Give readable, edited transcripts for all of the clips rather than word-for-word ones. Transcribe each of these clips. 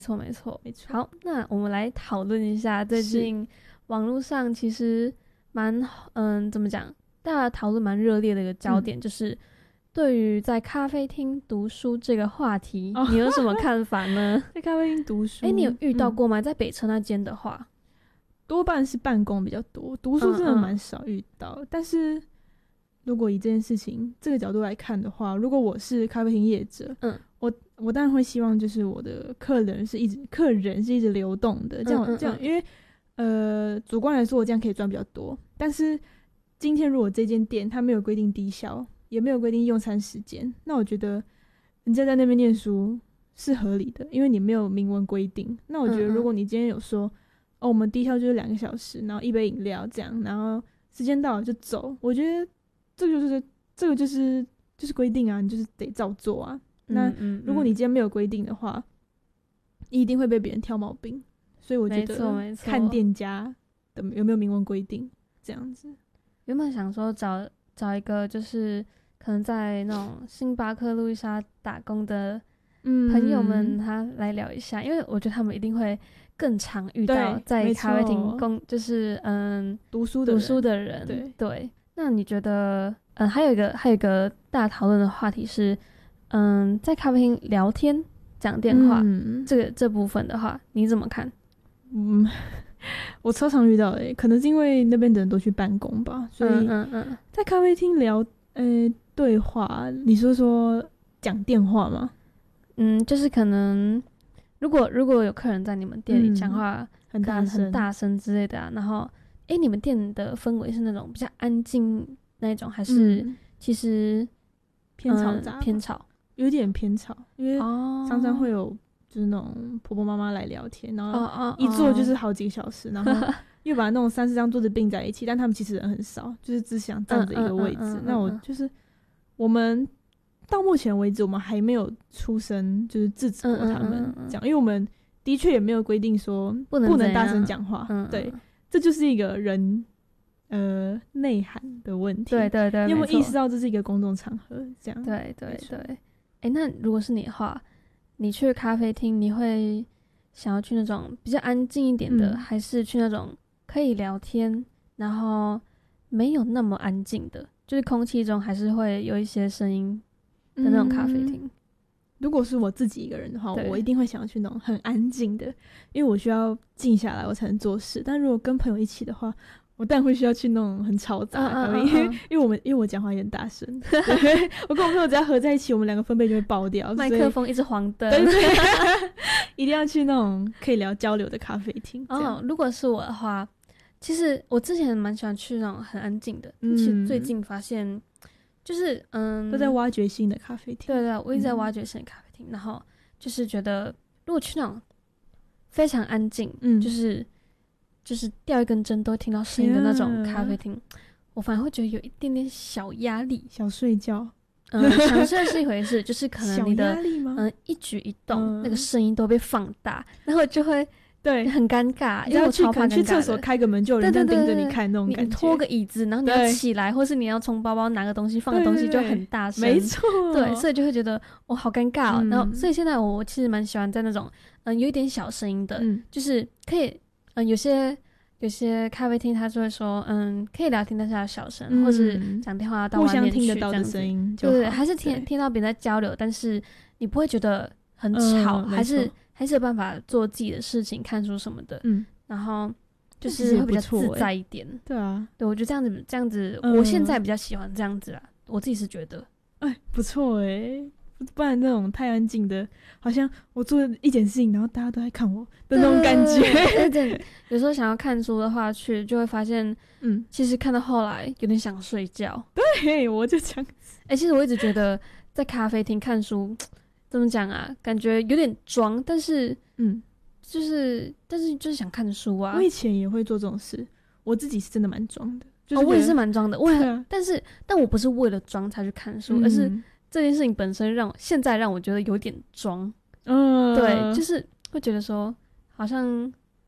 错没错没错。 好，那我们来讨论一下最近网络上其实蛮怎么讲，大家讨论蛮热烈的一个焦点，就是对于在咖啡厅读书这个话题，你有什么看法呢？ 在咖啡厅读书， 你有遇到过吗？在北车那间的话， 多半是办公比较多，读书真的蛮少遇到。但是如果以这件事情这个角度来看的话，如果我是咖啡厅业者，我当然会希望就是我的客人是一直流动的，这样，因为主观来说我这样可以赚比较多。但是今天如果这间店它没有规定低消，也没有规定用餐时间，那我觉得人家在那边念书是合理的，因为你没有明文规定。那我觉得如果你今天有说我们低消就是2个小时，然后1杯饮料这样，然后时间到了就走，我觉得这个就是规定啊，你就是得照做啊。那如果你今天没有规定的话，你一定会被别人挑毛病。所以我觉得看店家的有没有明文规定这样子。 原本想说找一个就是可能在那种星巴克、路易莎打工的朋友们，他来聊一下，因为我觉得他们一定会更常遇到在咖啡厅就是读书的人。 对。那你觉得还有一个大讨论的话题是在咖啡厅聊天讲电话，这部分的话你怎么看？ 我超常遇到可能是因为那边的人都去办公吧，所以在咖啡厅聊对话，你说讲电话吗？ 就是可能如果有客人在你们店里讲话很大声之类的啊，然后你们店的氛围是那种比较安静那种，还是其实偏嘈杂？ 偏吵， 有点偏吵，因为常常会有就是那种婆婆妈妈来聊天，然后一坐就是好几个小时，然后又把那种3-4张桌子并在一起，但他们其实人很少，就是只想站着一个位置。那我们到目前为止，我们还没有出声就是制止过他们讲，因为我们的确也没有规定说不能大声讲话。对，这就是一个人内涵的问题。对，你有没有意识到这是一个公众场合？这样。对。 那如果是你的话，你去咖啡厅，你会想要去那种比较安静一点的，还是去那种可以聊天，然后没有那么安静的，就是空气中还是会有一些声音的那种咖啡厅？ 如果是我自己一个人的话，我一定会想要去那种很安静的，因为我需要静下来我才能做事。但如果跟朋友一起的话，我当然会需要去那种很嘈杂的咖啡厅，因为我讲话也很大声。我跟我朋友只要合在一起，我们2个分贝就会爆掉， 麦克风一直黄灯。 对一定要去那种可以交流的咖啡厅。 如果是我的话，其实我之前蛮喜欢去那种很安静的，其实最近发现就是都在挖掘新的咖啡厅。 对，我一直在挖掘新的咖啡厅，然后就是觉得如果去那种非常安静，就是掉一根针都会听到声音的那种咖啡厅，我反而会觉得有一点点小压力。 小睡觉， 想睡是一回事，就是可能你的一举一动那个声音都被放大，然后就会很尴尬，因为我超怕尴尬的。 去厕所开个门就有人在盯着你看那种感觉。 你拖个椅子，然后你要起来，或是你要从包包拿个东西放个东西，就很大声。 没错。 对，所以就会觉得好尴尬哦。然后，所以现在我其实蛮喜欢在那种有一点小声音的，就是可以有些咖啡厅他就会说可以聊天但是要小声，或是讲电话到外面去， 互相听得到的声音就好。 对，还是听到别人在交流，但是你不会觉得很吵，还是有办法做自己的事情，看书什么的。然后就是会比较自在一点。 对啊， 对，我觉得这样子，我现在比较喜欢这样子啦，我自己是觉得不错不然那种太安静的，好像我做一件事情，然后大家都在看我的那种感觉。 对，有时候想要看书的话，就会发现，其实看到后来有点想睡觉。 对，我就这样子。 其实我一直觉得在咖啡厅看书，怎么讲啊？感觉有点装，但是就是想看书啊。 我以前也会做这种事，我自己是真的蛮装的。 我也是蛮装的，但我不是为了装才去看书，而是这件事情本身现在让我觉得有点装。对，就是会觉得说好像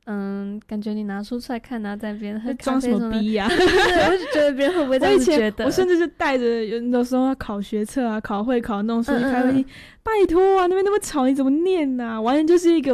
感觉你拿书出来看啊，在别人喝咖装什啡么逼呀？ 对，我就觉得别人会不会这样子觉得？ 我甚至就带着有时候要考学测啊、考会考那种书去咖啡厅，拜托啊，那边那么吵，你怎么念啊？完全就是一个